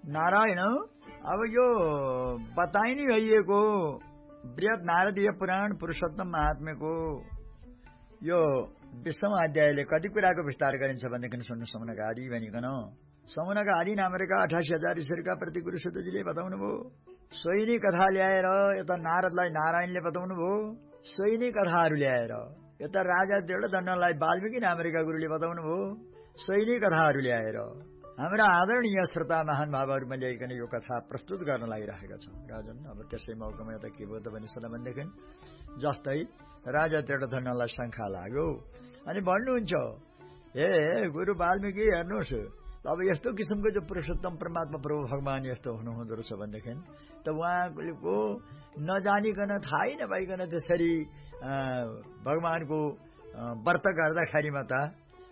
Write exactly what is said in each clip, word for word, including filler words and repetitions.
नारायण अब यो बताइ नै भइएको बृहत नारदीय पुराण पुरुषोत्तम महात्म्यको यो विश्वम अध्यायले कति कुराको विस्तार गरिन्छ भनेदेखि सुन्नु समुनका आदि भनिकन समुनका आदि नामरेका अठासी हजार ईश्वरका प्रति गुरु सुतजीले बताउनु भयो। सोही नै कथा ल्याएर यता नारदलाई नारायणले बताउनु भयो। सोही नै कथाहरू ल्याएर यता राजा दृढदण्डलाई वाल्मीकि नामरेका गुरुले बताउनु भयो। सोही नै कथाहरू ल्याएर हाम्रा आदरणीय श्रोता महानुभावहरूमा ल्याइकन यो कथा प्रस्तुत गर्न लागिरहेका छौँ। राजन अब त्यसै मौकामा यता के भयो त भनिसला भनेदेखि जस्तै राजा दृढदण्डलाई शङ्का लाग्यो अनि भन्नुहुन्छ, हे गुरु वाल्मीकि हेर्नुहोस्, अब यस्तो किसिमको जो पुरुषोत्तम परमात्मा प्रभु भगवान यस्तो हुनुहुँदो रहेछ भनेदेखि त उहाँको नजानिकन थाहै नपाइकन त्यसरी भगवानको व्रत गर्दाखेरिमा त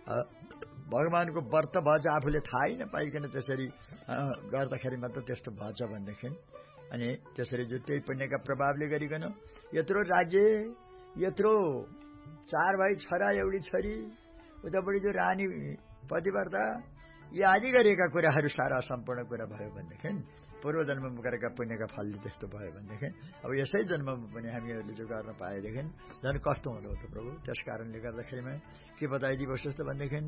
भगवानको व्रत भएछ आफूले थाहै नपाइकन त्यसरी गर्दाखेरिमा त त्यस्तो भएछ भनेदेखि अनि त्यसरी जो त्यही पुण्यका प्रभावले गरिकन यत्रो राज्य, यत्रो चार भाइ छोरा एउटी छोरी, उतापट्टि जो रानी पतिव्रता, यी आदि गरेका कुराहरू सारा सम्पूर्ण कुरा भयो भनेदेखि पूर्व जन्ममा गरेका पुण्यका फलले त्यस्तो भयो भनेदेखि अब यसै जन्ममा पनि हामीहरूले जो गर्न पाएदेखि झन् कस्तो हुँदो त प्रभु। त्यस कारणले गर्दाखेरिमा के बताइदिनुहोस् जस्तो भनेदेखि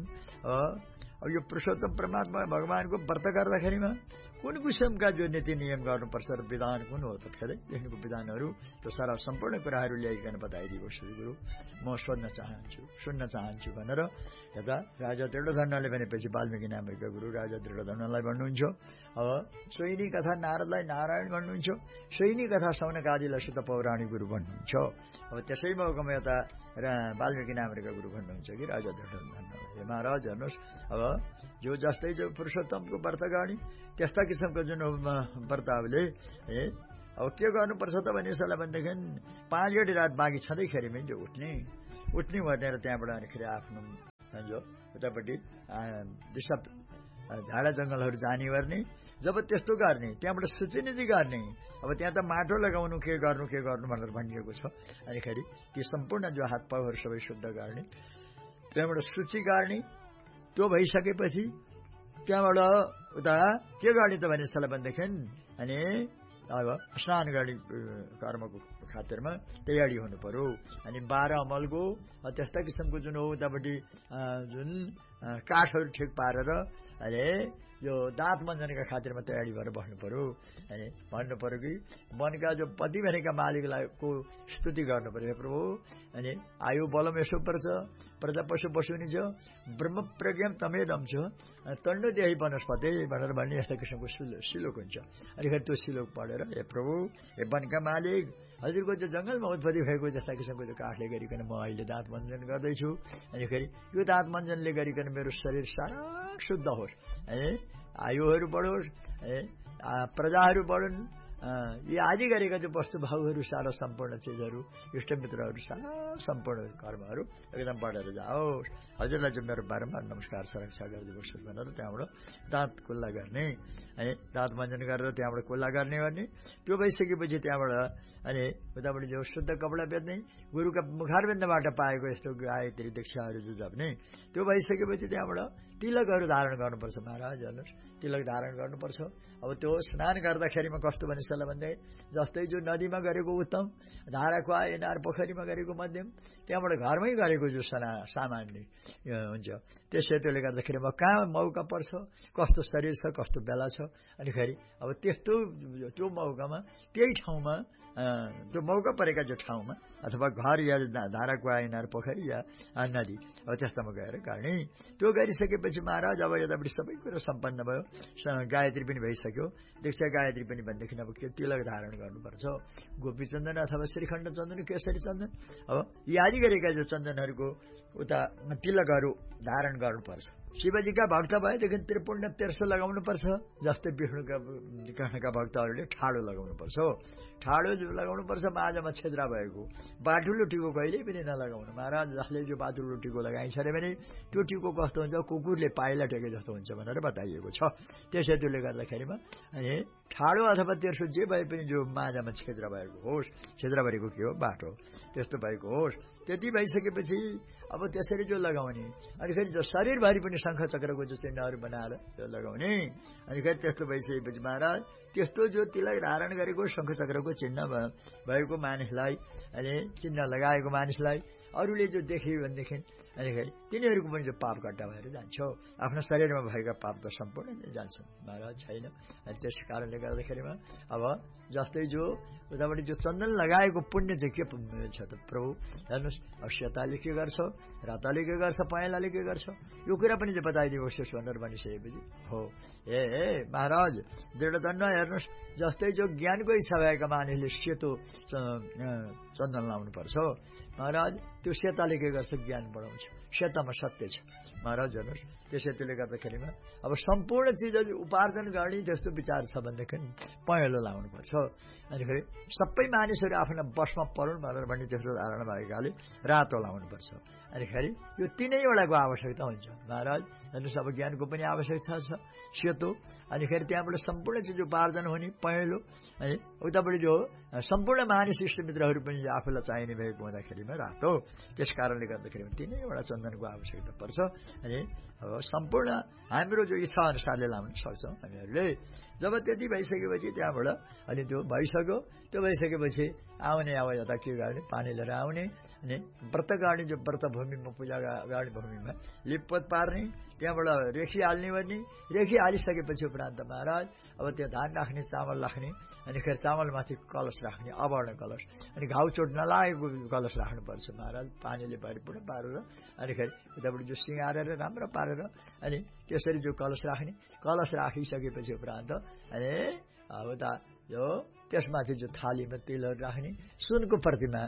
अब यो पुरुषोत्तम परमात्मा भगवानको व्रत गर्दाखेरिमा कुन किसिमका जो नीति नियम गर्नुपर्छ र विधान कुन हो त फेरिदेखिको विधानहरू त्यो सारा सम्पूर्ण कुराहरू ल्याइकन बताइदिनुहोस् गुरु, म सोध्न चाहन्छु, सुन्न चाहन्छु भनेर यता राजा दृढदण्डले भनेपछि वाल्मीकि नामका गुरु राजा दृढदण्डलाई भन्नुहुन्छ। अब सोही कथा नारदलाई नारायण भन्नुहुन्छ, सोही कथा सौनक आदिलाई सुत पौराणिक गुरु भन्नुहुन्छ। अब त्यसै मौकामा यता वाल्मीकि नामका गुरु भन्नुहुन्छ कि राजा दृढदण्डलाई, हे महाराज हेर्नुहोस्, अब जो जस्तै जो पुरुषोत्तमको व्रत गर्ने त्यस्ता किसिमको जुन व्रतहरूले है अब के गर्नुपर्छ त भनिसला भनेदेखि पाँच गटी रात बाँकी छँदैखेरिमै जो उठ्ने उठ्ने भनेर त्यहाँबाट अनिखेरि आफ्नो जो उतापट्टि दिशा झाडा जंगलहरू जाने गर्ने, जब त्यस्तो गर्ने त्यहाँबाट सूचीनिजी गर्ने, अब त्यहाँ त माटो लगाउनु के गर्नु के गर्नु भनेर भनिएको छ। अनिखेरि ती सम्पूर्ण जो हात पाउहरू सबै शुद्ध गर्ने, त्यहाँबाट सूची गाड्ने, त्यो भइसकेपछि त्यहाँबाट उता के गर्ने त भनिसला भनेदेखि अनि अब स्नान गर्ने कर्मको खातिरमा तयारी हुनु पर्यो। अनि बाह्र अमलको त्यस्ता किसिमको जुन हो उतापट्टि जुन काठहरू ठिक पारेर अरे यो दाँत मन्जनका खातिरमा तयारी गरेर बस्नु पर्यो। अनि भन्नु पर्यो कि मनका जो पति भनेका मालिकलाई को स्तुति गर्नु पर्यो, प्रभु अनि आयु बलम यसो पर्छ, प्रजा पशु बसुनी छ, ब्रह्म प्रज्ञम तमेदम छ, तण्ड देही वनस्पति भनेर भन्ने यस्ता किसिमको श्लोक हुन्छ। अनि फेरि त्यो श्लोक पढेर हे प्रभु, हे वनका मालिक, हजुरको जो जंगलमा उत्पत्ति भएको जस्ता किसिमको जो काठले गरिकन म अहिले दाँत मन्जन गर्दैछु, अनि फेरि यो दाँत मन्जनले गरिकन मेरो शरीर सारा शुद्ध होस्, है आयुहरू बढोस्, प्रजाहरू बढुन्, यी आदि गरेका जो वस्तुभावहरू सारा सम्पूर्ण चिजहरू इष्टमित्रहरू सारा सम्पूर्ण कर्महरू एकदम बढेर जाओस्, हजुरलाई चाहिँ मेरो बारम्बार नमस्कार सुरक्षा गरिदिनुहोस् भनेर त्यहाँबाट दाँत कुल्ला गर्ने, अनि दाँत मन्जन गरेर त्यहाँबाट कुल्ला गर्ने गर्ने त्यो भइसकेपछि त्यहाँबाट अनि उताबाट जो शुद्ध कपडा बेच्ने, गुरुका मुखारबिन्दबाट पाएको यस्तो गायत्री दीक्षाहरू जो जप्ने, त्यो भइसकेपछि त्यहाँबाट तिलकहरू धारण गर्नुपर्छ। महाराज हेर्नुहोस्, तिलक धारण गर्नुपर्छ। अब त्यो स्नान गर्दाखेरिमा कस्तो भने भन्दै जस्तै जो नदीमा गरेको उत्तम, धाराको इनार पोखरीमा गरेको मध्यम, त्यहाँबाट घरमै गरेको जो सामान्य हुन्छ त्यस हेतुले गर्दाखेरि अब कहाँ मौका पर्छ, कस्तो शरीर छ, कस्तो बेला छ, अनि फेरि अब त्यस्तो त्यो मौकामा त्यही ठाउँमा त्यो मौका परेका जो ठाउँमा अथवा घर या धाराको इनार पोखरी या नदी अब त्यस्तामा गएर गर्ने। त्यो गरिसकेपछि महाराज अब यतापट्टि सबै कुरो सम्पन्न भयो, गायत्री पनि भइसक्यो, दीक्षा गायत्री पनि भनेदेखि अब के तिलक धारण गर्नुपर्छ, गोपी चन्दन अथवा श्रीखण्ड चन्दन, केसरी चन्दन, अब यी आदि गरेका जो चन्दनहरूको उता तिलकहरू धारण गर्नुपर्छ। शिवजीका भक्त भएदेखि त्रिपुण्य तेर्सो लगाउनुपर्छ, जस्तै विष्णुका कृष्णका भक्तहरूले ठाडो लगाउनुपर्छ। ठाडो लगाउनुपर्छ माझमा छेद्रा भएको, बाटुलो टिको कहिल्यै पनि नलगाउनु। महाराज जसले जो बाटुलो टिको लगाइन्छ अरे भने त्यो टिको कस्तो हुन्छ, कुकुरले पाइला टेके जस्तो हुन्छ भनेर बताइएको छ। त्यस हेतुले गर्दाखेरिमा अनि ठाडो अथवा तेर्सो जे भए पनि जो माझमा छेद्रा भएको होस्, छेद्रा भएको के हो बाटो त्यस्तो भएको होस्, त्यति भइसकेपछि अब त्यसरी जो लगाउने, अनि फेरि जो शरीरभरि पनि शङ्ख चक्रको जो चिन्हहरू बनाएर त्यो लगाउने। अनि फेरि त्यस्तो भइसकेपछि महाराज त्यस्तो जो तिलक धारण गरेको शङ्ख चक्रको चिन्ह भएको मानिसलाई अनि चिन्ह लगाएको मानिसलाई अरूले जो देखे भनेदेखि अनि फेरि तिनीहरूको पनि जो पाप घट्टा भएर जान्छ, आफ्नो शरीरमा भएका पाप त सम्पूर्ण नै जान्छन् महाराज, छैन। अनि त्यस कारणले गर्दाखेरिमा अब जस्तै जो उताबाट जो चन्दन लगाएको पुण्य चाहिँ के छ त प्रभु हेर्नुहोस्। अब सेताले के गर्छ, राताले के गर्छ, पहेँलाले के गर्छ, यो कुरा पनि चाहिँ बताइदिनुहोस् भनेर भनिसकेपछि हो ए ए महाराज दृढदण्ड हेर्नुहोस्। जस्तै जो ज्ञानको इच्छा भएका मानिसले सेतो चन्दन लाउनुपर्छ महाराज, त्यो सेताले के गर्छ, ज्ञान बढाउँछ, सेतामा सत्य छ महाराज हेर्नुहोस्। त्यसैले गर्दाखेरिमा अब सम्पूर्ण चिजहरू उपार्जन गर्ने त्यस्तो विचार छ भनेदेखि पहेँलो लाउनुपर्छ। अनि फेरि सबै मानिसहरू आफ्नो बसमा परुन् भनेर भन्ने त्यस्तो धारणा भएकाले रातो लाउनुपर्छ। अनि फेरि यो तीनैवटाको आवश्यकता हुन्छ महाराज हेर्नुहोस्। अब ज्ञानको पनि आवश्यकता छ सेतो, अनि फेरि त्यहाँबाट सम्पूर्ण चिज उपार्जन हुने पहेँलो, अनि उताबाट जो सम्पूर्ण मानिस इष्टमित्रहरू पनि आफूलाई चाहिने भएको हुँदाखेरिमा रातो। त्यस कारणले गर्दाखेरि तीनैवटा चन्दनको आवश्यकता पर्छ। अनि अब सम्पूर्ण हाम्रो जो इच्छा अनुसारले लाउन सक्छौँ हामीहरूले। जब त्यति भइसकेपछि त्यहाँबाट अनि त्यो भइसक्यो, त्यो भइसकेपछि आउने अब यता के गर्ने, पानी लिएर आउने, अनि व्रत गर्ने जो व्रत भूमिमा पूजा गर्ने भूमिमा लिपपोत पार्ने, त्यहाँबाट रेखी हाल्ने भन्ने, रेखी हालिसकेपछि उपरान्त महाराज अब त्यो धान राख्ने, चामल राख्ने, अनि फेरि चामलमाथि कलश राख्ने, अवर्ण कलश, अनि घाउ चोट नलागेको कलश राख्नुपर्छ महाराज, पानीले परिपूर्ण पारेर, अनि फेरि उताबाट जो सिँगारेर राम्रो पारेर अनि त्यसरी जो कलश राख्ने, कलश राखिसकेपछि उपरान्त अनि अब त यो त्यसमाथि जो थालीमा तेलहरू राख्ने, सुनको प्रतिमा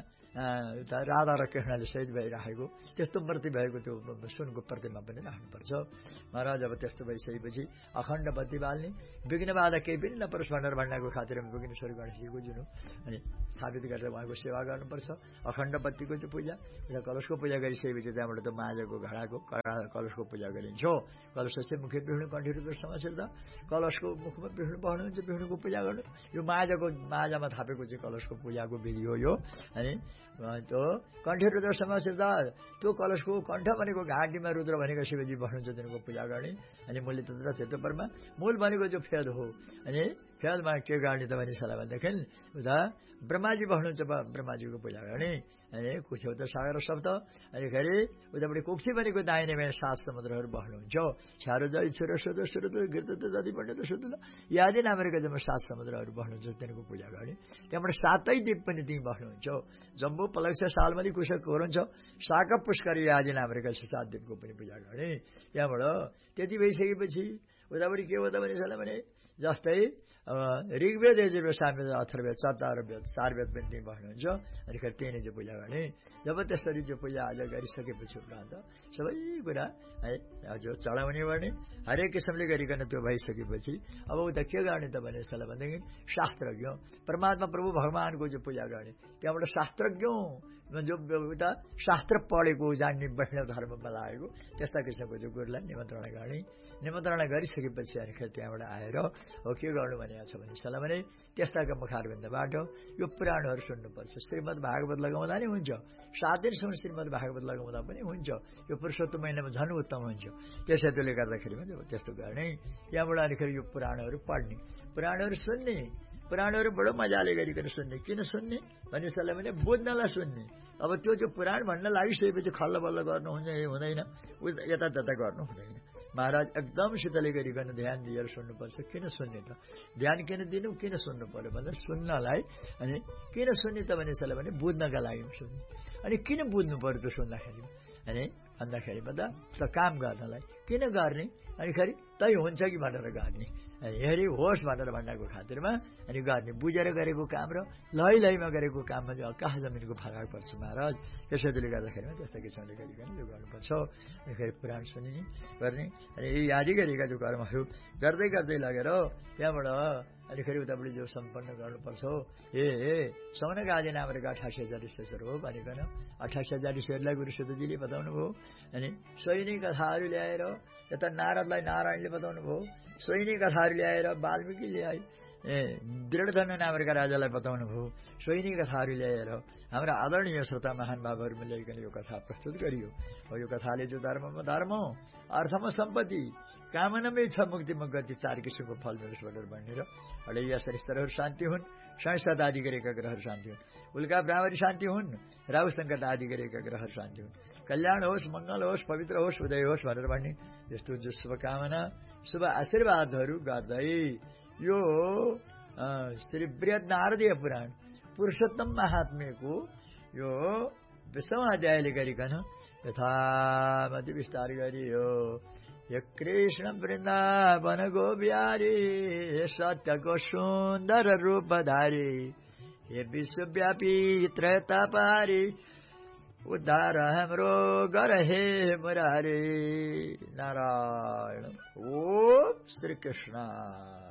राधा र कृष्णले सहित भइराखेको त्यस्तो मूर्ति भएको त्यो सुनको प्रतिमा पनि राख्नुपर्छ महाराज। अब त्यस्तो भइसकेपछि अखण्ड बत्ती बाल्ने, विघ्न बाधा केही पनि नपरोस् भनेर भन्नाको खातिरमा विघ्नेश्वर गणेशजीको जुन अनि स्थापित गरेर उहाँको सेवा गर्नुपर्छ। अखण्ड बत्तीको चाहिँ पूजा, कलशको पूजा गरिसकेपछि त्यहाँबाट त माझको घडाको कलशको पूजा गरिन्छ। कलश चाहिँ मुख्य विष्णु कण्ठीरुद्र समाचार, कलशको मुखमा विष्णु बस्नुहुन्छ, विष्णुको पूजा गर्नु। यो माझको माझमा थापेको चाहिँ कलशको पूजाको विधि हो यो। अनि त्यो कण्ठीरुद्र समाचार, त्यो कलशको कण्ठ भनेको घाँटीमा रुद्र भनेको शिवजी बस्नुहुन्छ, तिनको पूजा गर्ने। अनि मूल्य तत्र त्यतो परमा मूल भनेको जो फेद हो, अनि फेदमा के गर्ने त भने सल्लाह भनेदेखि उता ब्रह्माजी बस्नुहुन्छ, ब्रह्माजीको पूजा गर्ने। अनि कुछेउ त सागर शब्द, अनि फेरि उतापट्टि कुक्षी भनेको दाहिने बाहिर सात समुद्रहरू बस्नुहुन्छ, छ्यारो जय छोरो सोध सुरत गिर्द जति पण्डित सुध यादि नामहरूको जम्मा सात समुद्रहरू बस्नुहुन्छ, तिनको पूजा गर्ने। त्यहाँबाट सातै द्वीप पनि ती बस्नुहुन्छ, जम्बू पलक्ष सालमली कुशक हुनुहुन्छ, शाक पुष्कर आदि नामहरूको सात द्वीपको पनि पूजा गर्ने। त्यहाँबाट त्यति भइसकेपछि उतापट्टि के हो त भने सल्लाह भने जस्तै ऋग्वेद यजुर्वेद सामवेद अथर्ववेद चार वेद चार वेद पनि त्यहीँ बस्नुहुन्छ, अनि फेरि त्यही नै जो पूजा गर्ने। जब त्यसरी जो पूजा आज गरिसकेपछि उपरान्त सबै कुरा है जो चढाउने गर्ने हरेक किसिमले गरिकन त्यो भइसकेपछि अब उता के गर्ने त भने सल्लाह भनेदेखि शास्त्रज्ञ परमात्मा प्रभु भगवानको जो पूजा गर्ने, त्यहाँबाट शास्त्रज्ञ जो उता शास्त्र पढेको जान्ने वैष्णव धर्ममा लागेको त्यस्ता किसिमको जो गुरुलाई निमन्त्रणा गर्ने। निमन्त्रणा गरिसकेपछि अनि फेरि त्यहाँबाट आएर हो के गर्नु भनेको छ भने सल्लाह भने त्यस्ताको मुखारबिन्दबाट यो पुराणहरू सुन्नुपर्छ। श्रीमद् भागवत लगाउँदा नि हुन्छ, सात दिनसम्म श्रीमद् भागवत लगाउँदा पनि हुन्छ, यो पुरुषोत्तम महिनामा झन् उत्तम हुन्छ। त्यसैले गर्दाखेरिमा त्यस्तो गर्ने। त्यहाँबाट अनि फेरि यो पुराणहरू पढ्ने, पुराणहरू सुन्ने, पुराणहरू बडो मजाले गरिकन सुन्ने। किन सुन्ने भने सल्लाह भने बुझ्नलाई सुन्ने। अब त्यो जो पुराण भन्न लागिसकेपछि खल्ल बल्ल गर्नु हुन्छ हुँदैन, यता त्यता गर्नु हुँदैन महाराज। एकदम शीतले गरिकन ध्यान दिएर सुन्नुपर्छ। किन सुन्ने त, ध्यान किन दिनु, किन सुन्नु पर्यो भन्दा सुन्नलाई। अनि किन सुन्ने त भने सल्लाह भने बुझ्नका लागि सुन्ने। अनि किन बुझ्नु पर्यो त सुन्दाखेरि अनि भन्दाखेरिमा त त काम गर्नलाई किन गर्ने, अनि फेरि तै हुन्छ कि भनेर गर्ने, हेरी होस् भनेर भन्नको खातिरमा अनि गर्ने। बुझेर गरेको काम र लय लयमा गरेको काममा चाहिँ आकाश जमिनको फरक पर्छ महाराज। त्यसैले गर्दाखेरिमा त्यस्ता किसिमले गरिकन यो गर्नुपर्छ। अनि फेरि पुराण सुनिने गर्ने, अनि यी आदि गरेका जो कर्महरू गर्दै गर्दै लगेर त्यहाँबाट अनि फेरि उतापट्टि जो सम्पन्न गर्नुपर्छ। ए ए सौनक आदि नामका अठासी हजार ऋषिहरू हो भनिकन अठासी हजार ऋषिहरूलाई गुरु सुतजीले बताउनु भयो। अनि सोहिनी कथाहरू ल्याएर यता नारदलाई नारायणले बताउनु भयो, सोहिनी कथाहरू ल्याएर वाल्मिकी ल्याए, ए दृढधनु नामका राजालाई बताउनु भयो। सोही नै कथाहरू ल्याएर हाम्रा आदरणीय श्रोता महानुभावहरूमा ल्याइकन यो कथा प्रस्तुत गरियो। यो कथाले जो धर्ममा धर्म, अर्थमा सम्पत्ति, कामनामै छ मुक्ति गति, चार किसिमको फल मिलोस् भनेर भनेर अडैया सरिस्तरहरू शान्ति हुन्, संसद आदि गरेका ग्रहहरू शान्ति हुन्, उल्का भ्रामरी शान्ति हुन्, राहु सङ्कट आदि गरेका ग्रहहरू शान्ति हुन्, कल्याण होस्, मङ्गल होस्, पवित्र होस्, उदय होस् भनेर भन्ने यस्तो जो शुभकामना शुभ आशीर्वादहरू गर्दै यो श्री बृहत नारदीय पुराण पुरुषोत्तम महात्म्यको यो विषम अध्यायले गरिकन यथामति विस्तार गरियो। हे कृष्ण वृन्दावन गोबिहारी, हे सत्यको सुन्दर रूपधारी, हे विश्वव्यापी त्रयतापारी, उद्धार हाम्रो गर हे मुरारी। नारायण। ओम श्री कृष्ण।